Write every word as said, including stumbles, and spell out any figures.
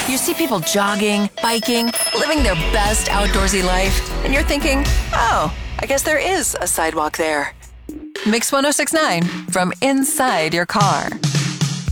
You see people jogging, biking, living their best outdoorsy life, and you're thinking, oh, I guess there is a sidewalk there. Mix one oh six point nine from inside your car.